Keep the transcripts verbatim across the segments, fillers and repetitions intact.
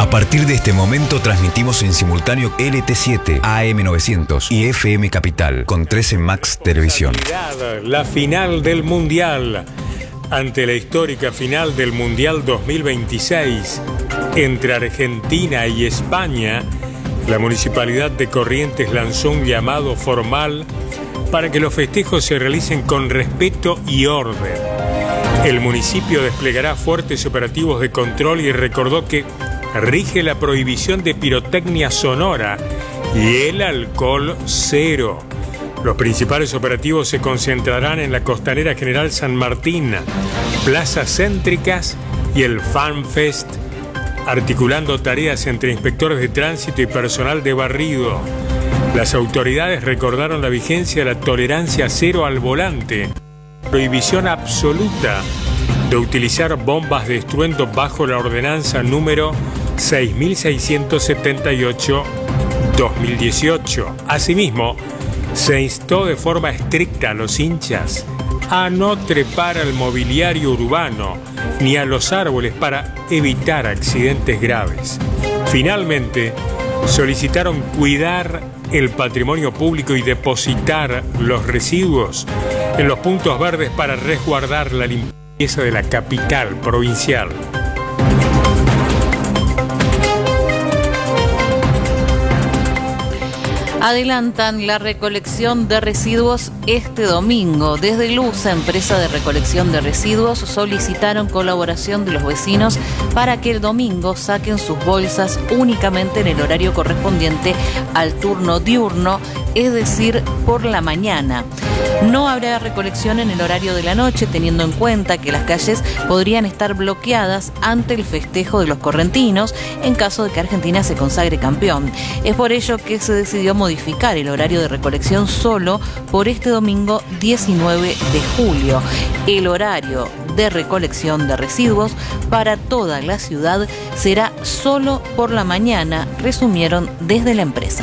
A partir de este momento transmitimos en simultáneo L T siete, A M novecientos y F M Capital con trece Max Televisión. La final del Mundial. Ante la histórica final del Mundial dos mil veintiséis entre Argentina y España, la Municipalidad de Corrientes lanzó un llamado formal para que los festejos se realicen con respeto y orden. El municipio desplegará fuertes operativos de control y recordó que rige la prohibición de pirotecnia sonora y el alcohol cero. Los principales operativos se concentrarán en la Costanera General San Martín, plazas céntricas y el FanFest, articulando tareas entre inspectores de tránsito y personal de barrido. Las autoridades recordaron la vigencia de la tolerancia cero al volante, prohibición absoluta de utilizar bombas de estruendo bajo la ordenanza número seis mil seiscientos setenta y ocho barra dos mil dieciocho. Asimismo, se instó de forma estricta a los hinchas a no trepar al mobiliario urbano ni a los árboles para evitar accidentes graves. Finalmente, solicitaron cuidar el patrimonio público y depositar los residuos en los puntos verdes para resguardar la limpieza de la capital provincial. Adelantan la recolección de residuos este domingo. Desde Luza, empresa de recolección de residuos, solicitaron colaboración de los vecinos para que el domingo saquen sus bolsas únicamente en el horario correspondiente al turno diurno, es decir, por la mañana. No habrá recolección en el horario de la noche, teniendo en cuenta que las calles podrían estar bloqueadas ante el festejo de los correntinos en caso de que Argentina se consagre campeón. Es por ello que se decidió modificar el horario de recolección solo por este domingo diecinueve de julio. El horario de recolección de residuos para toda la ciudad será solo por la mañana, resumieron desde la empresa.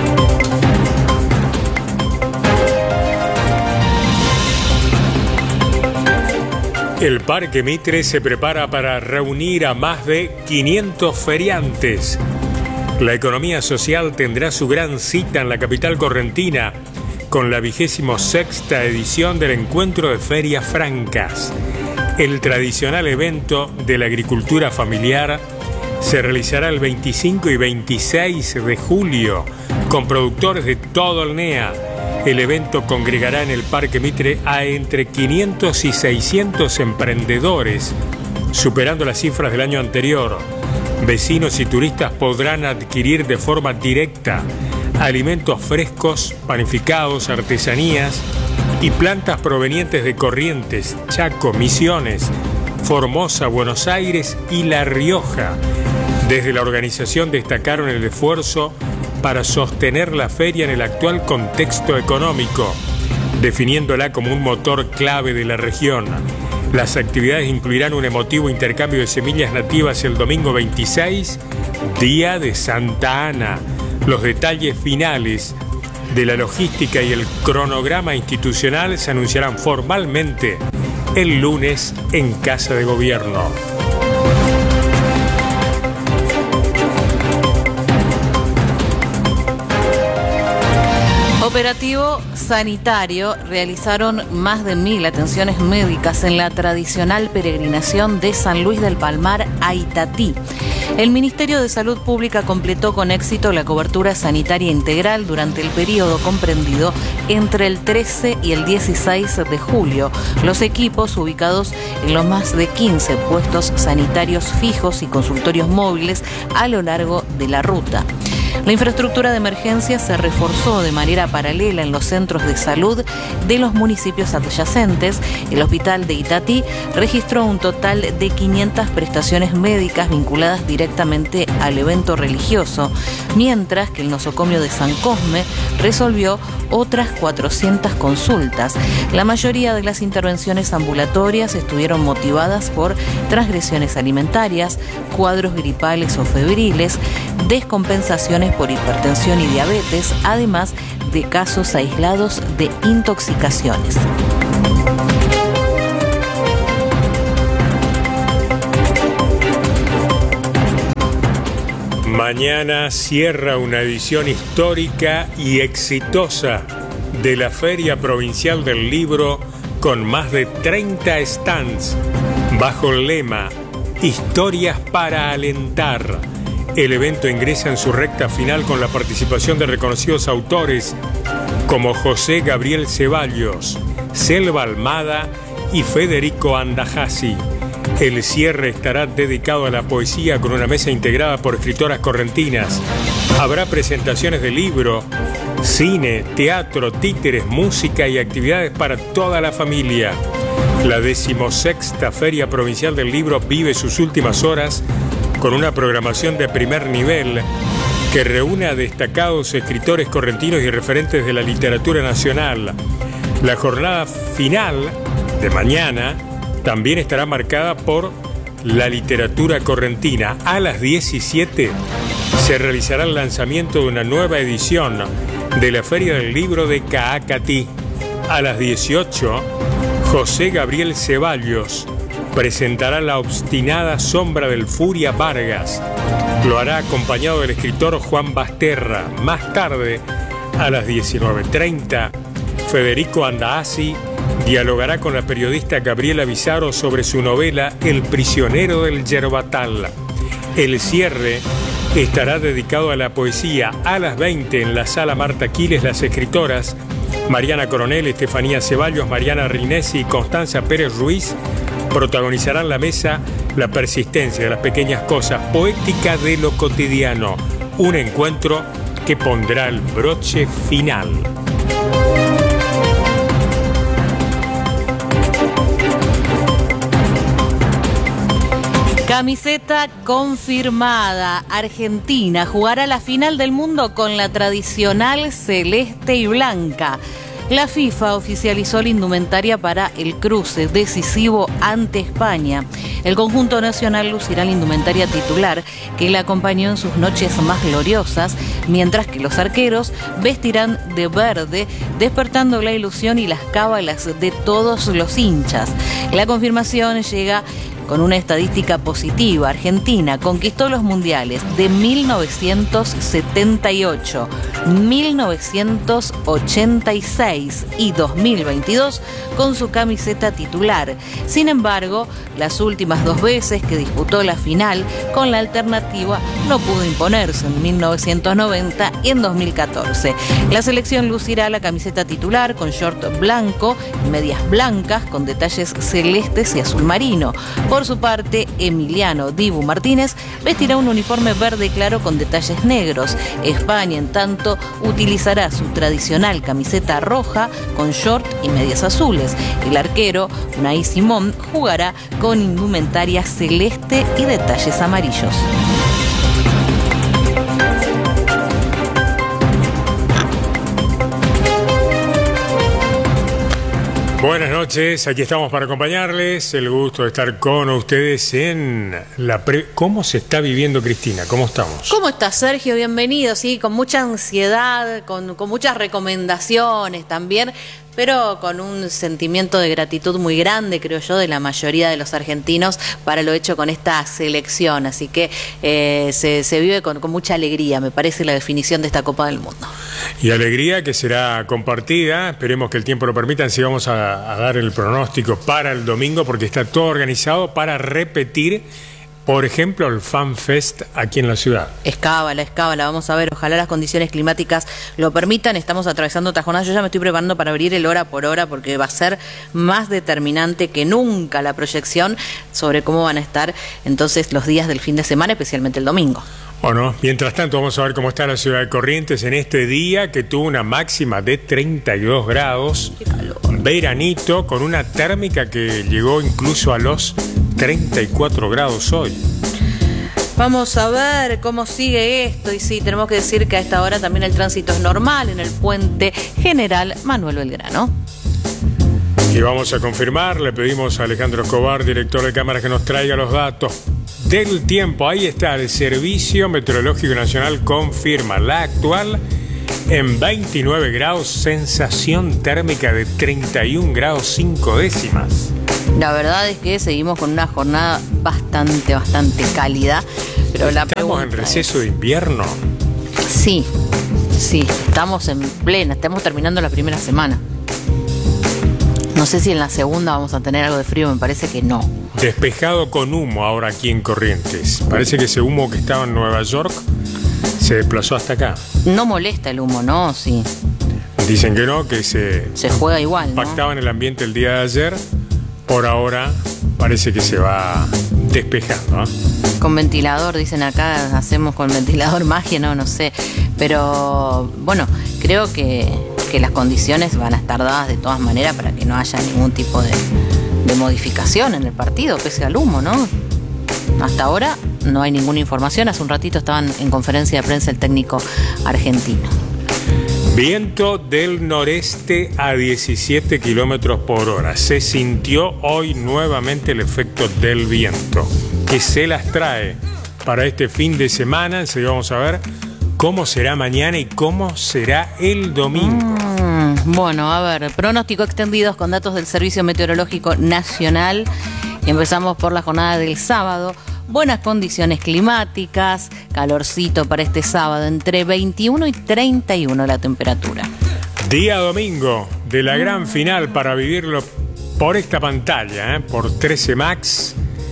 El Parque Mitre se prepara para reunir a más de quinientos feriantes. La economía social tendrá su gran cita en la capital correntina con la vigésimo sexta edición del Encuentro de Ferias Francas. El tradicional evento de la agricultura familiar se realizará el veinticinco y veintiséis de julio con productores de todo el N E A. El evento congregará en el Parque Mitre a entre quinientos y seiscientos emprendedores, superando las cifras del año anterior. Vecinos y turistas podrán adquirir de forma directa alimentos frescos, panificados, artesanías y plantas provenientes de Corrientes, Chaco, Misiones, Formosa, Buenos Aires y La Rioja. Desde la organización destacaron el esfuerzo para sostener la feria en el actual contexto económico, definiéndola como un motor clave de la región. Las actividades incluirán un emotivo intercambio de semillas nativas el domingo veintiséis, Día de Santa Ana. Los detalles finales de la logística y el cronograma institucional se anunciarán formalmente el lunes en Casa de Gobierno. Operativo sanitario. Realizaron más de mil atenciones médicas en la tradicional peregrinación de San Luis del Palmar a Itatí. El Ministerio de Salud Pública completó con éxito la cobertura sanitaria integral durante el periodo comprendido entre el trece y el dieciséis de julio. Los equipos ubicados en los más de quince puestos sanitarios fijos y consultorios móviles a lo largo de la ruta. La infraestructura de emergencia se reforzó de manera paralela en los centros de salud de los municipios adyacentes. El hospital de Itatí registró un total de quinientas prestaciones médicas vinculadas directamente al evento religioso, mientras que el nosocomio de San Cosme resolvió otras cuatrocientas consultas. La mayoría de las intervenciones ambulatorias estuvieron motivadas por transgresiones alimentarias, cuadros gripales o febriles, descompensaciones por hipertensión y diabetes, además de casos aislados de intoxicaciones. Mañana cierra una edición histórica y exitosa de la Feria Provincial del Libro con más de treinta stands bajo el lema Historias para alentar. El evento ingresa en su recta final con la participación de reconocidos autores como José Gabriel Ceballos, Selva Almada y Federico Andajasi. El cierre estará dedicado a la poesía con una mesa integrada por escritoras correntinas. Habrá presentaciones de libro, cine, teatro, títeres, música y actividades para toda la familia. La decimosexta Feria Provincial del Libro vive sus últimas horas con una programación de primer nivel que reúne a destacados escritores correntinos y referentes de la literatura nacional. La jornada final de mañana también estará marcada por la literatura correntina. A las diecisiete se realizará el lanzamiento de una nueva edición de la Feria del Libro de Caacatí. A las dieciocho, José Gabriel Ceballos presentará La obstinada sombra del Furia Vargas. Lo hará acompañado del escritor Juan Basterra. Más tarde, a las diecinueve treinta, Federico Andajasi dialogará con la periodista Gabriela Bizarro sobre su novela El prisionero del Yerbatal. El cierre estará dedicado a la poesía. A las veinte, en la Sala Marta Quiles, las escritoras Mariana Coronel, Estefanía Ceballos, Mariana Rinesi y Constanza Pérez Ruiz protagonizarán la mesa La persistencia de las pequeñas cosas, poética de lo cotidiano. Un encuentro que pondrá el broche final. Camiseta confirmada. Argentina jugará la final del mundo con la tradicional celeste y blanca. La FIFA oficializó la indumentaria para el cruce decisivo ante España. El conjunto nacional lucirá la indumentaria titular que la acompañó en sus noches más gloriosas, mientras que los arqueros vestirán de verde, despertando la ilusión y las cábalas de todos los hinchas. La confirmación llega con una estadística positiva. Argentina conquistó los mundiales de mil novecientos setenta y ocho, mil novecientos ochenta y seis y dos mil veintidós con su camiseta titular. Sin embargo, las últimas dos veces que disputó la final con la alternativa no pudo imponerse, en mil novecientos noventa y en dos mil catorce. La selección lucirá la camiseta titular con short blanco y medias blancas con detalles celestes y azul marino. Por su parte, Emiliano Dibu Martínez vestirá un uniforme verde claro con detalles negros. España, en tanto, utilizará su tradicional camiseta roja con short y medias azules. El arquero, Unai Simón, jugará con indumentaria celeste y detalles amarillos. Buenas noches, aquí estamos para acompañarles. El gusto de estar con ustedes en la pre... ¿Cómo se está viviendo, Cristina? ¿Cómo estamos? ¿Cómo estás, Sergio? Bienvenido, sí, con mucha ansiedad, con, con muchas recomendaciones también, pero con un sentimiento de gratitud muy grande, creo yo, de la mayoría de los argentinos para lo hecho con esta selección. Así que eh, se, se vive con, con mucha alegría, me parece la definición de esta Copa del Mundo. Y alegría que será compartida, esperemos que el tiempo lo permita, así vamos a, a dar el pronóstico para el domingo, porque está todo organizado para repetir, por ejemplo, el Fan Fest aquí en la ciudad. Escábala, escábala, vamos a ver, ojalá las condiciones climáticas lo permitan. Estamos atravesando otra jornada, yo ya me estoy preparando para abrir el hora por hora, porque va a ser más determinante que nunca la proyección sobre cómo van a estar entonces los días del fin de semana, especialmente el domingo. Bueno, mientras tanto vamos a ver cómo está la ciudad de Corrientes en este día que tuvo una máxima de treinta y dos grados. Qué calor. Veranito, con una térmica que llegó incluso a los treinta y cuatro grados hoy. Vamos a ver cómo sigue esto. Y sí, tenemos que decir que a esta hora también el tránsito es normal en el puente General Manuel Belgrano. Y vamos a confirmar, le pedimos a Alejandro Escobar, director de cámaras, que nos traiga los datos del tiempo. Ahí está, el Servicio Meteorológico Nacional confirma la actual en veintinueve grados, sensación térmica de treinta y un grados cinco décimas. La verdad es que seguimos con una jornada bastante, bastante cálida. Pero la ¿Estamos en receso es... de invierno? Sí, sí, estamos en plena, estamos terminando la primera semana. No sé si en la segunda vamos a tener algo de frío, me parece que no. Despejado con humo ahora aquí en Corrientes. Parece que ese humo que estaba en Nueva York se desplazó hasta acá. No molesta el humo, ¿no? Sí. Dicen que no, que se... Se juega igual, ¿no? Impactaba en el ambiente el día de ayer. Por ahora parece que se va despejando, ¿eh? Con ventilador, dicen acá, hacemos con ventilador magia, no, no sé. Pero bueno, creo que, que las condiciones van a estar dadas de todas maneras para que no haya ningún tipo de, de modificación en el partido, pese al humo, ¿no? Hasta ahora no hay ninguna información. Hace un ratito estaban en conferencia de prensa el técnico argentino. Viento del noreste a diecisiete kilómetros por hora. Se sintió hoy nuevamente el efecto del viento, que se las trae para este fin de semana. Enseguida vamos a ver cómo será mañana y cómo será el domingo. Mm, bueno, a ver, pronóstico extendidos con datos del Servicio Meteorológico Nacional. Empezamos por la jornada del sábado. Buenas condiciones climáticas, calorcito para este sábado, entre veintiuno y treinta y uno la temperatura. Día domingo de la gran final para vivirlo por esta pantalla, ¿eh? por trece Max,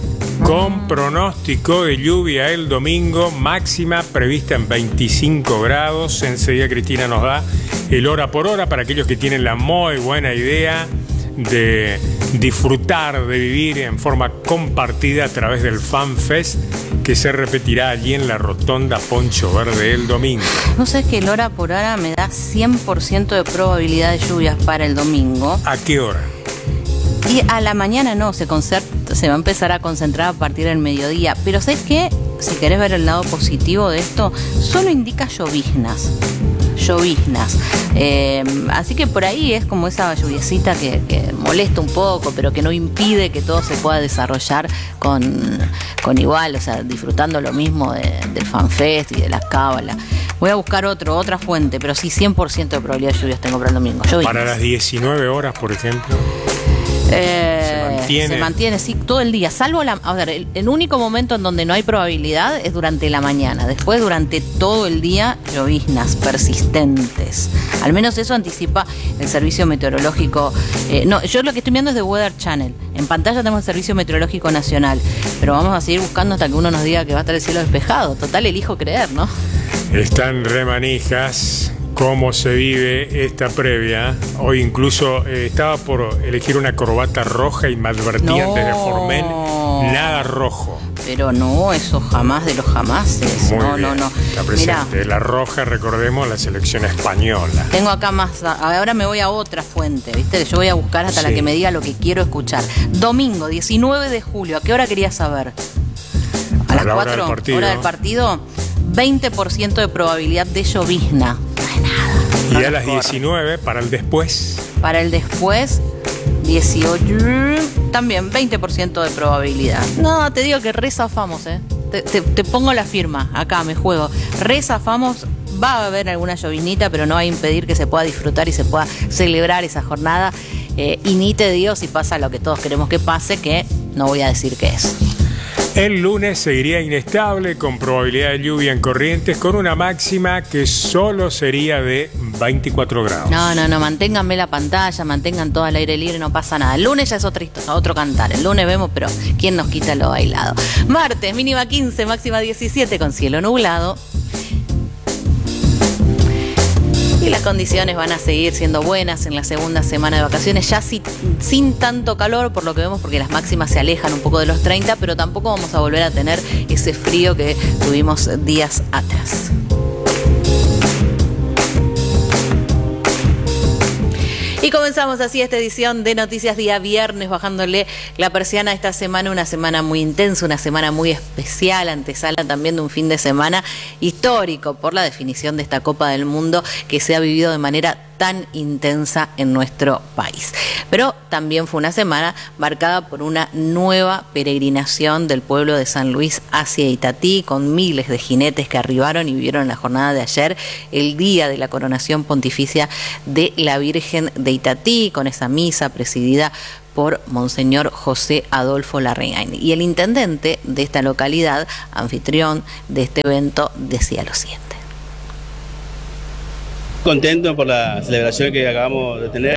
con pronóstico de lluvia el domingo, máxima prevista en veinticinco grados. Enseguida Cristina nos da el hora por hora para aquellos que tienen la muy buena idea de disfrutar, de vivir en forma compartida a través del Fan Fest, que se repetirá allí en la Rotonda Poncho Verde el domingo. No sé, es que el hora por hora me da cien por ciento de probabilidad de lluvias para el domingo. ¿A qué hora? Y a la mañana no, se, se va a empezar a concentrar a partir del mediodía. Pero ¿sabes qué? Si querés ver el lado positivo de esto, solo indica lloviznas. Lloviznas. Eh, así que por ahí es como esa lluviecita que, que molesta un poco, pero que no impide que todo se pueda desarrollar con, con igual, o sea, disfrutando lo mismo de, del FanFest y de las cábalas. Voy a buscar otro, otra fuente, pero sí, cien por ciento de probabilidad de lluvias tengo para el domingo. Lloviznas. Para las diecinueve horas, por ejemplo. Eh, se mantiene. Se mantiene, sí, todo el día, salvo la... A ver, el, el único momento en donde no hay probabilidad es durante la mañana. Después, durante todo el día, lloviznas persistentes. Al menos eso anticipa el Servicio Meteorológico. Eh, no, yo lo que estoy viendo es de Weather Channel. En pantalla tenemos el Servicio Meteorológico Nacional. Pero vamos a seguir buscando hasta que uno nos diga que va a estar el cielo despejado. Total, elijo creer, ¿no? Están remanijas. Cómo se vive esta previa. Hoy incluso eh, estaba por elegir una corbata roja y me advertían no. desde Formen, nada rojo. Pero no, eso jamás de los jamases. Muy no, bien, no, no. Está presente. Mirá, la roja, recordemos, la selección española. Tengo acá más. Ahora me voy a otra fuente, ¿viste? Yo voy a buscar hasta sí. la que me diga lo que quiero escuchar. Domingo, diecinueve de julio. ¿A qué hora querías saber? A, a las cuatro, hora del partido. veinte por ciento de probabilidad de llovizna. Y no a las diecinueve, para el después. Para el después, dieciocho, también veinte por ciento de probabilidad. No, te digo que rezafamos, ¿eh? Te, te, te pongo la firma, acá me juego. Rezafamos, va a haber alguna llovinita, pero no va a impedir que se pueda disfrutar y se pueda celebrar esa jornada. Eh, y ni te digo si pasa lo que todos queremos que pase, que no voy a decir qué es. El lunes seguiría inestable, con probabilidad de lluvia en Corrientes, con una máxima que solo sería de veinticuatro grados. No, no, no, manténganme la pantalla, mantengan todo al aire libre, no pasa nada. El lunes ya es otra historia, otro cantar. El lunes vemos, pero ¿quién nos quita lo bailado? Martes, mínima quince, máxima diecisiete, con cielo nublado. Y las condiciones van a seguir siendo buenas en la segunda semana de vacaciones, ya sin, sin tanto calor, por lo que vemos, porque las máximas se alejan un poco de los treinta, pero tampoco vamos a volver a tener ese frío que tuvimos días atrás. Y comenzamos así esta edición de Noticias Día Viernes, bajándole la persiana esta semana, una semana muy intensa, una semana muy especial, antesala también de un fin de semana histórico por la definición de esta Copa del Mundo que se ha vivido de manera tan intensa en nuestro país. Pero también fue una semana marcada por una nueva peregrinación del pueblo de San Luis hacia Itatí, con miles de jinetes que arribaron y vivieron en la jornada de ayer el día de la coronación pontificia de la Virgen de Itatí, con esa misa presidida por Monseñor José Adolfo Larraín. Y el intendente de esta localidad, anfitrión de este evento, decía lo siguiente. Contento por la celebración que acabamos de tener